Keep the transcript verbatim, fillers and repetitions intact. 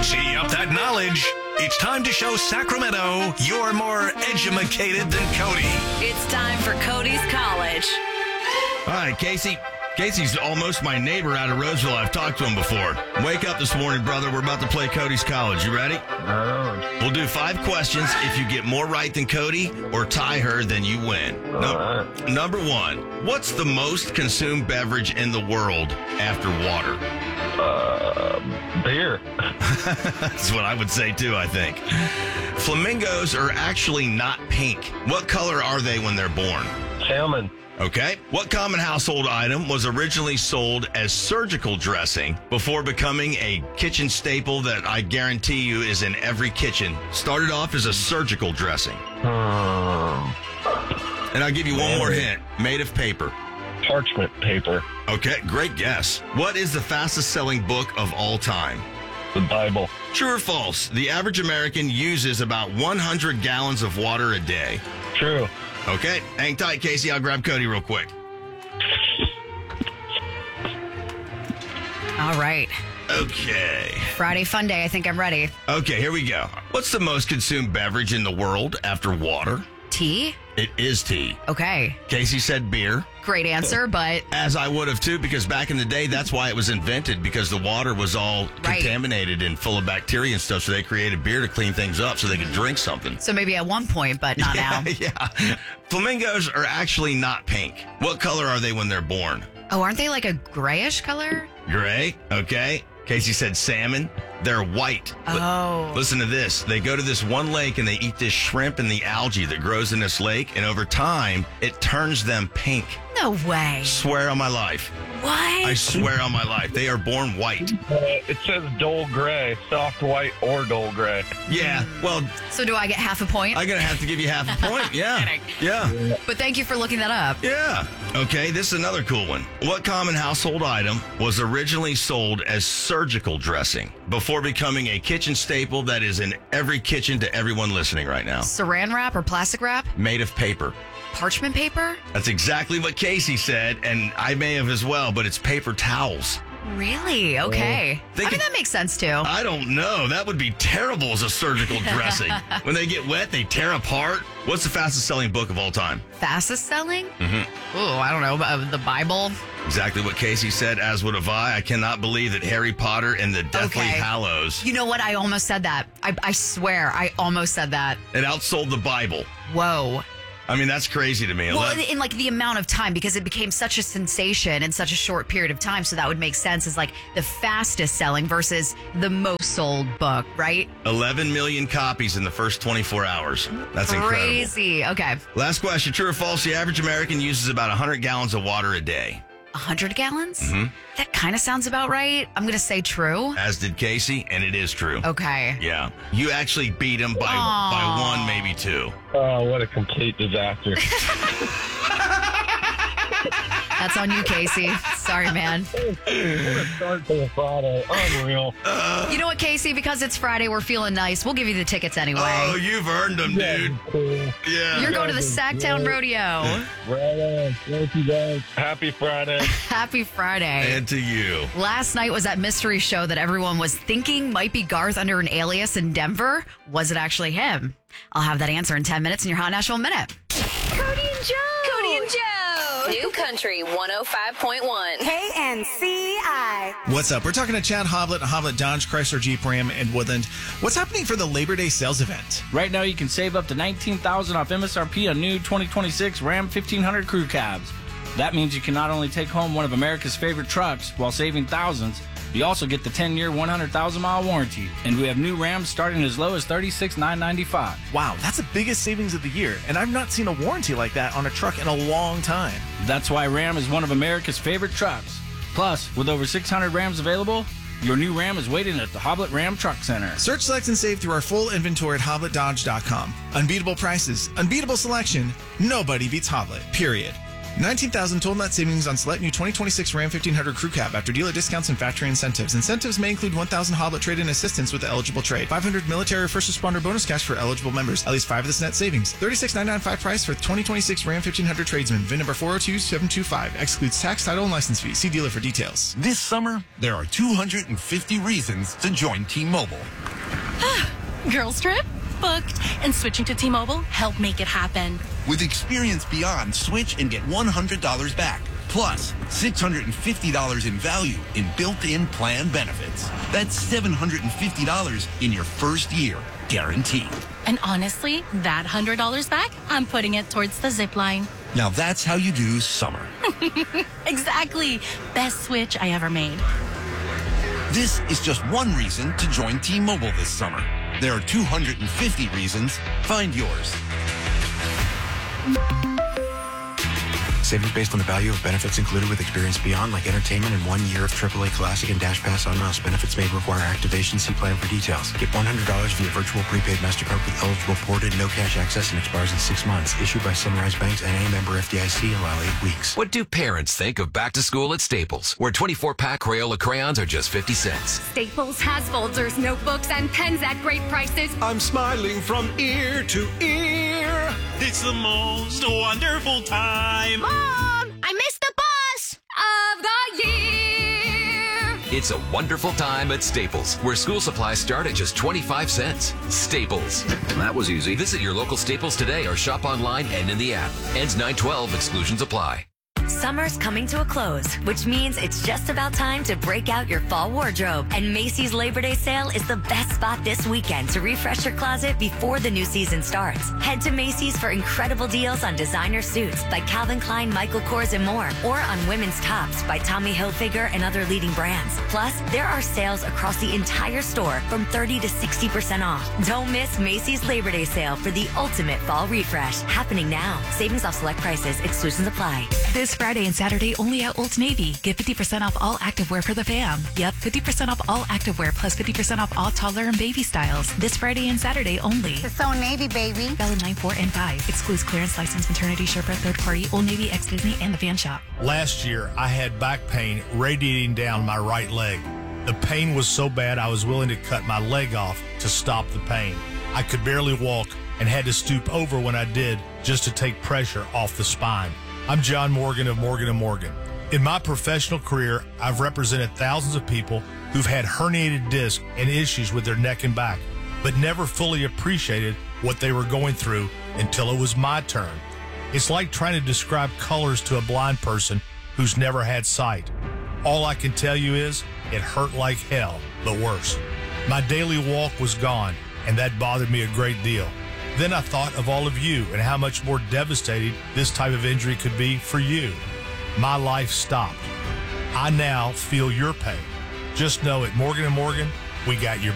See up that knowledge. It's time to show Sacramento you're more edumacated than Cody. It's time for Cody's College. All right, Casey. Casey's almost my neighbor out of Roseville. I've talked to him before. Wake up this morning, brother. We're about to play Cody's College. You ready? Alright. We'll do five questions. If you get more right than Cody or tie her, then you win. Num- Alright. Number one, what's the most consumed beverage in the world after water? Uh, beer. That's what I would say, too, I think. Flamingos are actually not pink. What color are they when they're born? Salmon. Okay. What common household item was originally sold as surgical dressing before becoming a kitchen staple that I guarantee you is in every kitchen? Started off as a surgical dressing. Hmm. And I'll give you one more hint. Made of paper. Parchment paper. Okay, great guess. What is the fastest selling book of all time? The Bible. True or false? The average American uses about one hundred gallons of water a day. True. Okay, hang tight, Casey. I'll grab Cody real quick. All right. Okay. Friday fun day. I think I'm ready. Okay, here we go. What's the most consumed beverage in the world after water? Tea? It is tea. Okay. Casey said beer, Great answer, but as I would have too, because back in the day, that's why it was invented, because the water was all Right. contaminated and full of bacteria and stuff. So they created beer to clean things up so they could drink something. so maybe at one point, but not now. Yeah. Flamingos are actually not pink. What color are they when they're born? Oh, aren't they like a grayish color? Gray. Okay. Casey said salmon. They're white. Li- Oh. Listen to this. They go to this one lake and they eat this shrimp and the algae that grows in this lake. And over time, it turns them pink. No way. Swear on my life. What? I swear on my life. They are born white. Uh, it says dull gray, soft white, or dull gray. Yeah. Well, so do I get half a point? I'm going to have to give you half a point. Yeah. Kidding. Yeah. But thank you for looking that up. Yeah. Okay, this is another cool one. What common household item was originally sold as surgical dressing before becoming a kitchen staple that is in every kitchen to everyone listening right now? Saran wrap or plastic wrap? Made of paper. Parchment paper? That's exactly what Casey said, and I may have as well, but it's paper towels. Really? Okay. They I could- mean, that makes sense too. I don't know. That would be terrible as a surgical dressing. When they get wet, they tear apart. What's the fastest selling book of all time? Fastest selling? Mm-hmm. Oh, I don't know. Uh, the Bible? Exactly what Casey said, as would have I. I cannot believe that Harry Potter and the Deathly Okay. Hallows, You know what? I almost said that. I, I swear, I almost said that. it outsold the Bible. Whoa. I mean, that's crazy to me. Well, Let- in, in like the amount of time, because it became such a sensation in such a short period of time. So that would make sense as like the fastest selling versus the most sold book, right? eleven million copies in the first twenty-four hours. That's incredible. Crazy. Okay. Last question, true or false? The average American uses about one hundred gallons of water a day. one hundred gallons? Mm-hmm. That kind of sounds about right. I'm going to say true. As did Casey, and it is true. Okay. Yeah. You actually beat him by, by one, maybe two. Oh, what a complete disaster. That's on you, Casey. Sorry, man. What a start to the Friday. Unreal. You know what, Casey? Because it's Friday, we're feeling nice. We'll give you the tickets anyway. Oh, you've earned them, dude. Cool. Yeah. You're going to the Sacktown Rodeo. Right on. Thank you, guys. Happy Friday. Happy Friday. And to you. Last night was that mystery show that everyone was thinking might be Garth under an alias in Denver. Was it actually him? I'll have that answer in ten minutes in your Hot Nashville Minute. Cody and Joe. Cody and Joe. New Country one oh five point one. K N C I. What's up? We're talking to Chad Hoblet, Hoblet Dodge, Chrysler, Jeep, Ram, and Woodland. What's happening for the Labor Day sales event? Right now, you can save up to nineteen thousand dollars off M S R P on new twenty twenty-six Ram fifteen hundred Crew Cabs. That means you can not only take home one of America's favorite trucks while saving thousands, you also get the ten-year, one hundred thousand mile warranty. And we have new Rams starting as low as thirty-six thousand nine hundred ninety-five dollars. Wow, that's the biggest savings of the year, and I've not seen a warranty like that on a truck in a long time. That's why Ram is one of America's favorite trucks. Plus, with over six hundred Rams available, your new Ram is waiting at the Hoblet Ram Truck Center. Search, select, and save through our full inventory at hoblet dodge dot com. Unbeatable prices, unbeatable selection. Nobody beats Hoblet, period. nineteen thousand total net savings on select new twenty twenty-six Ram fifteen hundred Crew Cab after dealer discounts and factory incentives. Incentives may include one thousand Hoblet trade-in assistance with the eligible trade, five hundred military or first responder bonus cash for eligible members, at least five of this net savings, thirty-six thousand nine hundred ninety-five price for twenty twenty-six Ram fifteen hundred tradesman, V I N number four oh two seven two five, excludes tax, title, and license fees. See dealer for details. This summer, there are two hundred fifty reasons to join T-Mobile. Girls trip? Booked. And switching to T-Mobile helped make it happen. With Experience Beyond, switch and get one hundred dollars back. Plus, six hundred fifty dollars in value in built-in plan benefits. That's seven hundred fifty dollars in your first year, guaranteed. And honestly, that one hundred dollars back, I'm putting it towards the zip line. Now that's how you do summer. Exactly. Best switch I ever made. This is just one reason to join T-Mobile this summer. There are two hundred fifty reasons. Find yours. Savings based on the value of benefits included with Experience Beyond, like entertainment and one year of triple A Classic and Dash Pass on us. Benefits may require activation. See plan for details. Get one hundred dollars via virtual prepaid MasterCard with eligible ported, no cash access, and expires in six months. Issued by Sunrise Banks, N A member F D I C. Allow eight weeks. What do parents think of back to school at Staples, where twenty-four pack Crayola crayons are just fifty cents? Staples has folders, notebooks, and pens at great prices. I'm smiling from ear to ear. It's the most wonderful time. Mom, I missed the bus of the year. It's a wonderful time at Staples, where school supplies start at just twenty-five cents. Staples. That was easy. Visit your local Staples today or shop online and in the app. Ends nine twelve. Exclusions apply. Summer's coming to a close, which means it's just about time to break out your fall wardrobe. And Macy's Labor Day sale is the best spot this weekend to refresh your closet before the new season starts. Head to Macy's for incredible deals on designer suits by Calvin Klein, Michael Kors, and more, or on women's tops by Tommy Hilfiger and other leading brands. Plus, there are sales across the entire store from thirty to sixty percent off. Don't miss Macy's Labor Day sale for the ultimate fall refresh, happening now. Savings off select prices. Exclusions apply. This Friday and Saturday only at Old Navy. Get fifty percent off all activewear for the fam. Yep, fifty percent off all activewear plus fifty percent off all toddler and baby styles. This Friday and Saturday only. It's Old Navy, baby. Valid nine, four, and five. Excludes clearance license maternity Sherpa, third party, Old Navy, ex-Disney, and the fan shop. Last year, I had back pain radiating down my right leg. The pain was so bad I was willing to cut my leg off to stop the pain. I could barely walk and had to stoop over when I did just to take pressure off the spine. I'm John Morgan of Morgan and Morgan. In my professional career, I've represented thousands of people who've had herniated discs and issues with their neck and back, but never fully appreciated what they were going through until it was my turn. It's like trying to describe colors to a blind person who's never had sight. All I can tell you is it hurt like hell, but worse. My daily walk was gone, and that bothered me a great deal. Then I thought of all of you and how much more devastating this type of injury could be for you. My life stopped. I now feel your pain. Just know at Morgan and Morgan, we got your